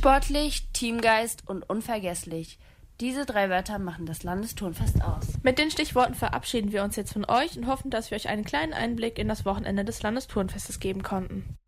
Sportlich, Teamgeist und unvergesslich. Diese 3 Wörter machen das Landesturnfest aus. Mit den Stichworten verabschieden wir uns jetzt von euch und hoffen, dass wir euch einen kleinen Einblick in das Wochenende des Landesturnfestes geben konnten.